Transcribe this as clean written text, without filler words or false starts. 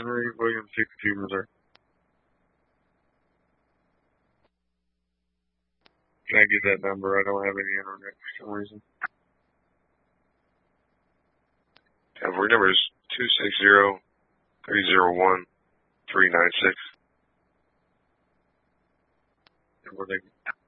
Henry William 62 Missouri. Can I get that number? I don't have any internet for some reason. Cavalry number is 260-301-396. And we're